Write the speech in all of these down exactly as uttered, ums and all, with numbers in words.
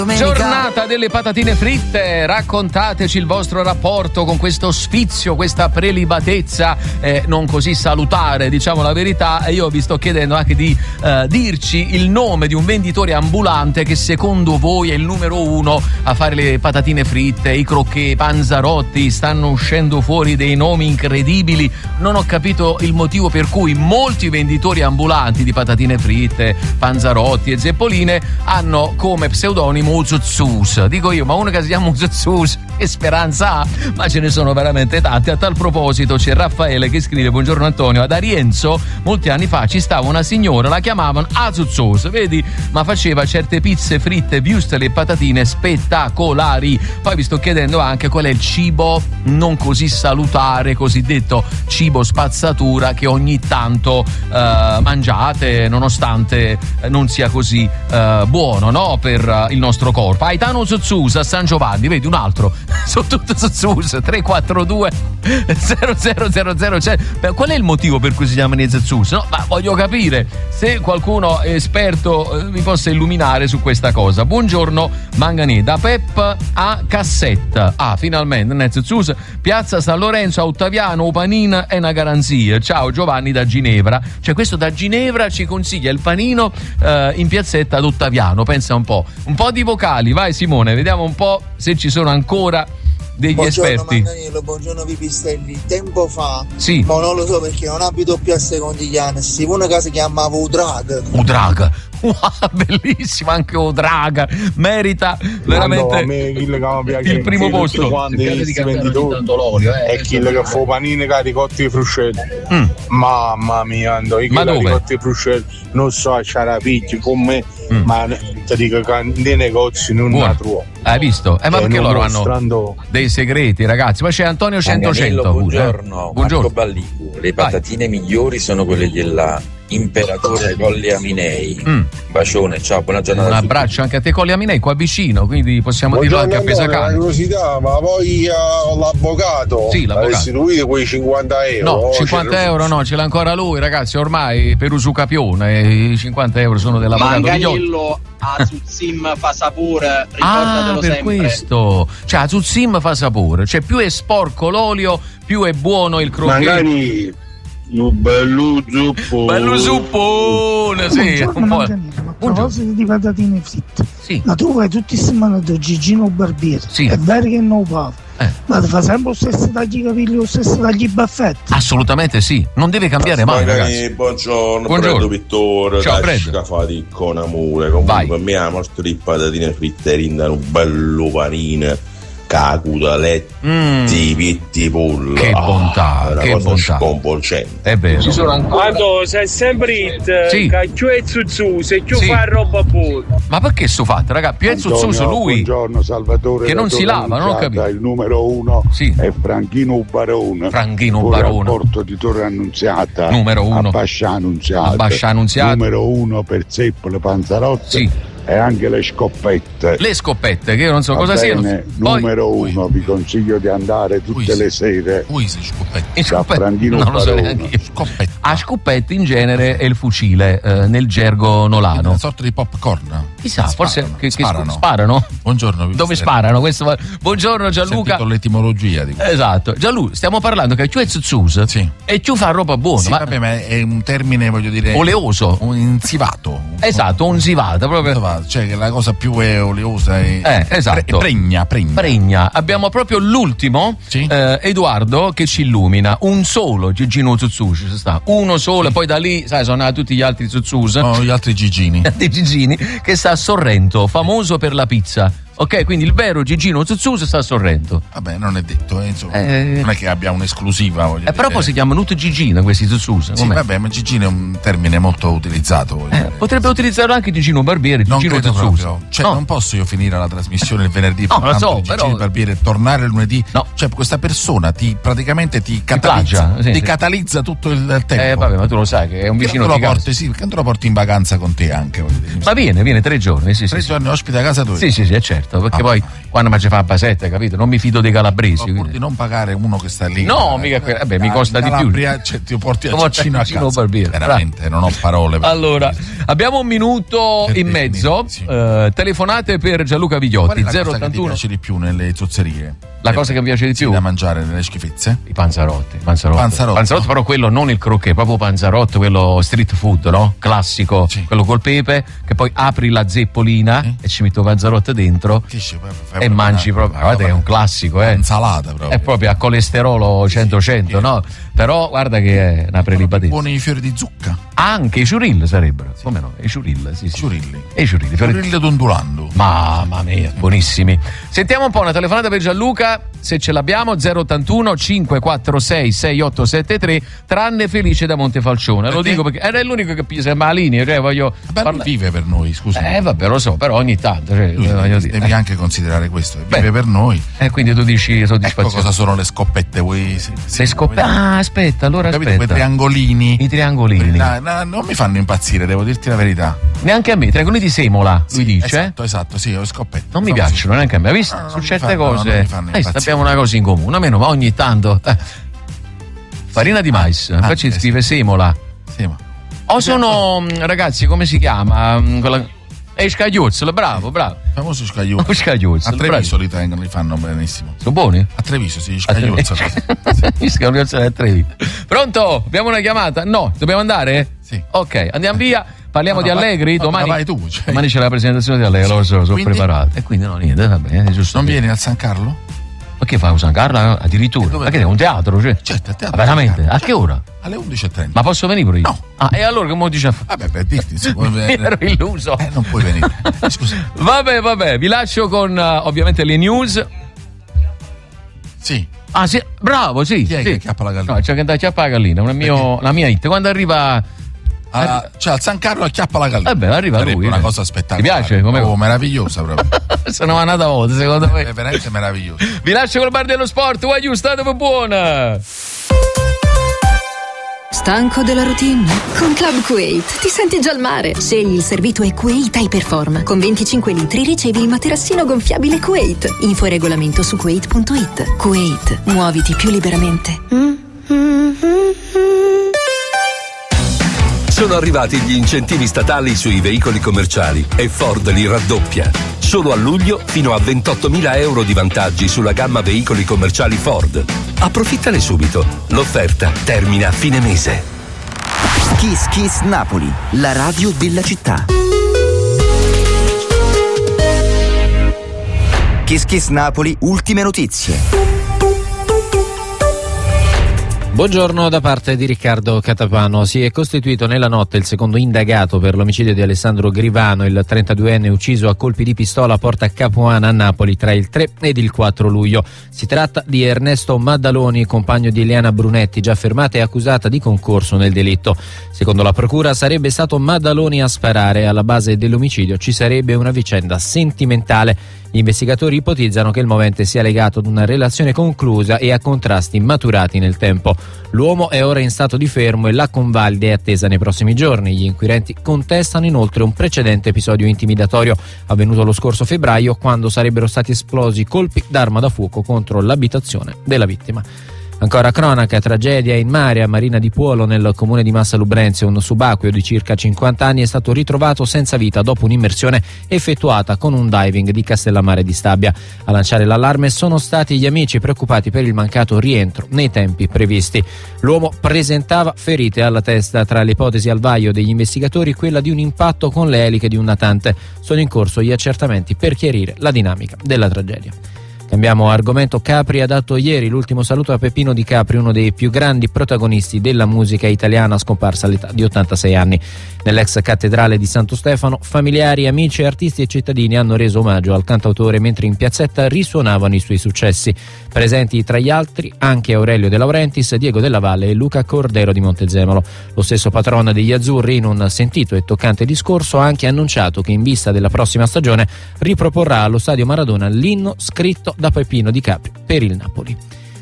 Giornata delle patatine fritte, raccontateci il vostro rapporto con questo sfizio, questa prelibatezza eh, non così salutare, diciamo la verità. E io vi sto chiedendo anche di eh, dirci il nome di un venditore ambulante che secondo voi è il numero uno a fare le patatine fritte, i crocchè, Panzarotti. Stanno uscendo fuori dei nomi incredibili, non ho capito il motivo per cui molti venditori ambulanti di patatine fritte, Panzarotti e zeppoline hanno come pseudonimo Uzuzzus. Dico io, ma uno che si chiama Uzuzzus che speranza ha? Ma ce ne sono veramente tanti. A tal proposito c'è Raffaele che scrive: buongiorno Antonio, ad Arienzo molti anni fa ci stava una signora, la chiamavano Azuzzus, vedi, ma faceva certe pizze fritte, wurstel e patatine spettacolari. Poi vi sto chiedendo anche qual è il cibo non così salutare, cosiddetto cibo spazzatura, che ogni tanto uh, mangiate nonostante non sia così uh, buono, no, per uh, il nostro corpo. Aitano Zuzzus a San Giovanni, vedi, un altro, sono tutti Zuzzus. Tre quattro due zero zero zero zero. Cioè, qual è il motivo per cui si chiamano Zuzzus? No, ma voglio capire se qualcuno è esperto eh, mi possa illuminare su questa cosa. Buongiorno Manganè, da Pep a Cassetta. Ah, finalmente, non è Zuzzus. Piazza San Lorenzo a Ottaviano, o panin è una garanzia. Ciao Giovanni da Ginevra. Cioè, questo da Ginevra ci consiglia il panino eh, in piazzetta ad Ottaviano. Pensa un po'. Un po' di vocali, vai Simone, vediamo un po' se ci sono ancora degli buongiorno, esperti. Manganiello, buongiorno Pipistelli. Tempo fa, sì, ma non lo so perché non abito più a Secondigliano, si una casa si chiamava Udrag. Udrag, wow, bellissimo, anche Udrag, merita veramente a me, il primo posto. Quando l'olio eh, è quello che fa panini caricotti di fruscelli. Mm. Mamma mia, ando, io ma dove? Caricotti di fruscelli non so a Sciarapicchi con me, mm. ma ti dico che nei negozi non la trovo. Hai visto? Eh, ma eh, perché loro hanno mostrando... dei segreti, ragazzi. Ma c'è Antonio cento cento. Buongiorno, eh? Buongiorno. Marco Ballico. Le patatine Vai. migliori sono quelle della Imperatore Colli Aminei. Mm. Bacione, ciao, buona giornata. Un abbraccio anche a te, Colli Aminei, qua vicino, quindi possiamo buongiorno, dirlo anche a Pesacane. Una curiosità, ma poi uh, l'avvocato sì, l'avvocato. ha restituito quei cinquanta euro? No, cinquanta euro no, ce l'ha ancora lui, ragazzi, ormai per usucapione, i cinquanta euro sono dell'avvocato. Manganiello Azuzim fa sapore, ricordatelo ah, per sempre. Questo, cioè Azuzim fa sapore, cioè più è sporco l'olio, più è buono il crocchè. Magari un bello zuppone. Bello zuppone, sì. Un po'. A proposito di patatine fritte, sì. Ma tu vai tutti i settimane da Gigino Barbiere, sì. È vero che non parla, eh. Ma ti fa sempre lo stesso tagli capelli, lo stesso tagli baffetti? Assolutamente sì, non deve cambiare mai, ragazzi. Buongiorno, buongiorno. Freddo Pittore. Ciao da Freddo. Fati con amore. Comunque per me la nostra patatine fritte rindano un bello panino. Cacuta, letti, mm. pitti, pollo. Che bontà, oh, che bontà. Sconvolgente. È vero. Ci sono ancora. Quando sei sempre it, sì. Cacchio e Zuzzu, se più sì. fa roba buona. Ma perché sto fatto, raga? Più è Zuzzu lui. Buongiorno Salvatore. Che non si lava, non ho capito. Il numero uno sì. è Franchino Barone. Franchino Barone. Al porto di Torre Annunziata. Numero uno. A Bascia Annunziata. A Bascia Annunziata. Numero uno per Zeppole Panzarotti. Sì. E anche le scoppette. Le scoppette, che io non so Va cosa bene, siano. Numero Poi... uno, vi consiglio di andare tutte Ui, le sere. Ui, sì, scoppette. Da Franchino non lo so Barone. neanche io. Scoppette. A scoppette in genere è il fucile eh, nel gergo nolano. Una sorta di popcorn. Chissà, forse sparano, che, che sparano. sparano. Buongiorno. Dove sparano? Questo... Buongiorno Gianluca. Ho l'etimologia di questo. Esatto. Gianluca, stiamo parlando che tu è Zuzzus sì. e tu fa roba buona. Sì, ma... vabbè, ma è un termine, voglio dire, oleoso. Un insivato. Esatto, un sivato proprio. Cioè che la cosa più è oleosa e eh, esatto. pre- pregna, pregna. Pregna. Abbiamo proprio l'ultimo, sì. eh, Edoardo, che ci illumina. Un solo Gigino Zuzzus ci sta. Uno solo, sì. Poi da lì, sai, sono nati tutti gli altri Zuzzus. No, gli altri Gigini. Di Gigini, che sta a Sorrento, famoso per la pizza. Ok, quindi il vero Gigino Zuzzus sta a Sorrento. Vabbè, non è detto, eh, insomma. Eh, non è che abbia un'esclusiva, voglio eh, dire. però poi si chiamano tutti Gigino questi Zuzzus. Sì, vabbè, ma Gigino è un termine molto utilizzato. Eh, potrebbe utilizzarlo anche Gigino Barbiere, non Gigino credo Zuzzus. proprio. Cioè, no. non posso io finire la trasmissione il venerdì no, lo so, Gigino però... Barbiere, tornare il lunedì. No. Cioè, questa persona ti praticamente ti catalizza, plagia, sì, ti sì. catalizza tutto il tempo. Eh, vabbè, ma tu lo sai che è un vicino di casa. Porti, sì, perché non te lo porti in vacanza con te anche. Ma viene, viene tre giorni, sì, tre sì. giorni ospite a casa tua. Sì, sì, sì, è certo. certo, perché Ah, poi quando mi fa basetta, capito? Non mi fido dei calabresi. Pur di non pagare uno che sta lì. No, eh, mica que- vabbè, eh, mi costa in di più. Calabria, cioè, ti porti a Come Cecchino a Cecchino casa. Barbiere. Veramente, non ho parole. per- Allora, abbiamo un minuto Per in definire, mezzo. sì. Eh, telefonate per Gianluca Qual è Vigliotti la cosa che ti zero ottantuno. piace di più nelle zozzerie? La cosa che mi piace di Sì, più? da mangiare nelle schifezze? I panzarotti, panzarotti. Panzarotto. Panzarotto, però quello non il croquet, proprio panzarotto, quello street food, no? Classico, Sì. quello col pepe, che poi apri la zeppolina Sì. e ci metto panzarotto dentro Sì, sì, poi fai e proprio mangi una- proprio. Guarda che è un classico, eh. Insalata proprio. È proprio a colesterolo cento cento, sì. no? Però guarda che è una prelibatezza. Buoni fiori di zucca. Anche i ciurill sarebbero, come no? I ciurill, sì, sì. Ciurilli. E i ciurilli, fiori- Ciurilli dondulando. Mamma mia, buonissimi. Sentiamo un po' una telefonata per Gianluca, se ce l'abbiamo, zero ottantuno cinquecentoquarantasei sessantottosessantatré, tranne Felice da Montefalcione. Lo Perché? dico perché era l'unico che sembra la linea, cioè voglio Vabbè, lui parla- vive per noi, scusa. Eh vabbè, lo so, però ogni tanto, cioè, Lui eh, voglio devi dire. anche considerare questo. Beh. Vive per noi. E quindi tu dici Ecco soddisfazione. cosa sono le scoppette. Vuoi, sì, sì, Le scoppe- vuoi- Ah, aspetta, allora Capito? aspetta. Quei triangolini. I triangolini. No, no, non mi fanno impazzire, devo dirti la verità. Neanche a me, triangolini di semola, lui Sì, dice. Esatto, esatto, sì, ho scoppette. Non mi Sono piacciono neanche a me, hai visto? No, no, Su non mi certe fanno- no, cose non mi fanno eh, impazzire. abbiamo una cosa in comune, almeno ma ogni tanto. eh. Farina di mais, ah, poi ci eh, scrive semola. così. Sì, ma O sono, mh, ragazzi, come si chiama? Mh, Quella... È scagliuzzolo, bravo, bravo. il famoso scagliuzzo. Oh, scagliuzzo, A Treviso li tengono, li fanno benissimo. Sono buoni? A Treviso si scagliuzzo. Gli scagliuzzoli a Treviso. Pronto? Abbiamo una chiamata? No, dobbiamo andare? Sì. Ok, andiamo via. Parliamo No, di no, vai- Allegri. no, Domani, ma vai tu, cioè. domani c'è la presentazione di Allegri. Lo so, sono Quindi? preparato. E quindi no, niente, va bene, giusto. Non vieni al San Carlo? Ma che fa a San Carlo? Addirittura? Dove- Ma che è un teatro? Cioè? Certo, a teatro. Ma veramente? A che ora? Alle undici e trenta. Ma posso venire pure io? No. Ah, e allora che mo dice a fare? Vabbè, per dirti, se vuoi Mi venire- ero illuso. Eh, non puoi venire. Scusa. Vabbè, vabbè, vi lascio con uh, ovviamente le news. Sì. Ah, sì, bravo, sì. Chi è sì. che acchiappa la gallina? No, c'è che andare a chiappare la gallina, una mio- la mia hit. Quando arriva. Ah, cioè al San Carlo acchiappa la gallina. Vabbè, arriva Sarebbe lui. una eh. cosa spettacolare. Ti piace? Come... Oh, meravigliosa proprio. Sono andata a volta, secondo me. È veramente meraviglioso. Vi lascio col bar dello sport. Guagliù, state buona. Stanco della routine? Con Club Kuwait ti senti già al mare. Scegli il servito e Kuwait iPerform. Con venticinque litri ricevi il materassino gonfiabile Kuwait. Info e regolamento su kuwait punto it. Kuwait, muoviti più liberamente. Sono arrivati gli incentivi statali sui veicoli commerciali e Ford li raddoppia. Solo a luglio fino a ventottomila euro di vantaggi sulla gamma veicoli commerciali Ford. Approfittane subito. L'offerta termina a fine mese. Kiss Kiss Napoli, la radio della città. Kiss Kiss Napoli, ultime notizie. Buongiorno da parte di Riccardo Catapano. Si è costituito nella notte il secondo indagato per l'omicidio di Alessandro Grivano, il trentaduenne ucciso a colpi di pistola a Porta Capuana a Napoli tra il tre ed il quattro luglio. Si tratta di Ernesto Maddaloni, compagno di Eliana Brunetti, già fermata e accusata di concorso nel delitto. Secondo la procura sarebbe stato Maddaloni a sparare. Alla base dell'omicidio ci sarebbe una vicenda sentimentale. Gli investigatori ipotizzano che il movente sia legato ad una relazione conclusa e a contrasti maturati nel tempo. L'uomo è ora in stato di fermo e la convalida è attesa nei prossimi giorni. Gli inquirenti contestano inoltre un precedente episodio intimidatorio avvenuto lo scorso febbraio, quando sarebbero stati esplosi colpi d'arma da fuoco contro l'abitazione della vittima. Ancora cronaca, tragedia in mare a Marina di Puolo nel comune di Massa Lubrenzio. Un subacqueo di circa cinquanta anni è stato ritrovato senza vita dopo un'immersione effettuata con un diving di Castellammare di Stabia. A lanciare l'allarme sono stati gli amici preoccupati per il mancato rientro nei tempi previsti. L'uomo presentava ferite alla testa. Tra le ipotesi al vaglio degli investigatori quella di un impatto con le eliche di un natante. Sono in corso gli accertamenti per chiarire la dinamica della tragedia. Cambiamo argomento. Capri ha dato ieri l'ultimo saluto a Peppino Di Capri, uno dei più grandi protagonisti della musica italiana, scomparsa all'età di ottantasei anni. Nell'ex cattedrale di Santo Stefano, familiari, amici, artisti e cittadini hanno reso omaggio al cantautore mentre in piazzetta risuonavano i suoi successi. Presenti tra gli altri anche Aurelio De Laurentiis, Diego Della Valle e Luca Cordero di Montezemolo. Lo stesso patrono degli azzurri, in un sentito e toccante discorso, ha anche annunciato che in vista della prossima stagione riproporrà allo stadio Maradona l'inno scritto da Peppino Di Capri per il Napoli.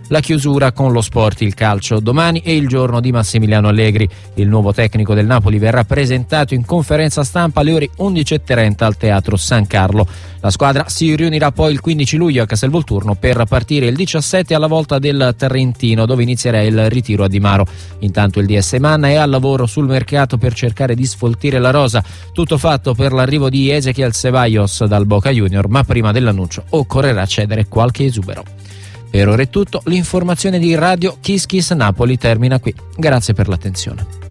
La chiusura con lo sport, il calcio. Domani è il giorno di Massimiliano Allegri. Il nuovo tecnico del Napoli verrà presentato in conferenza stampa alle ore undici e trenta al Teatro San Carlo. La squadra si riunirà poi il quindici luglio a Castelvolturno per partire il diciassette alla volta del Trentino, dove inizierà il ritiro a Di Maro. Intanto il D S Manna è al lavoro sul mercato per cercare di sfoltire la rosa. Tutto fatto per l'arrivo di Ezequiel Ceballos dal Boca Junior, ma prima dell'annuncio occorrerà cedere qualche esubero. Per ora è tutto, l'informazione di Radio Kiss Kiss Napoli termina qui. Grazie per l'attenzione.